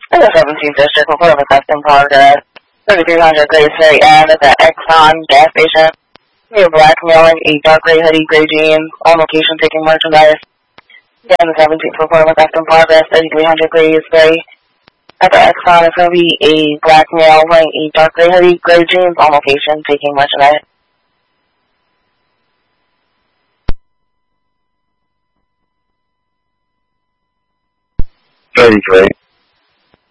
In the 17th District, report of a theft in progress. 3300 Grace Ferry Ave at the Exxon gas station. Near black male in a dark gray hoodie, gray jeans, on location taking merchandise. Again, the 17th report of a theft in progress. 3300 Grace Ferry at the Exxon is going to be a black male wearing a dark gray hoodie, gray jeans, on location taking merchandise. 33.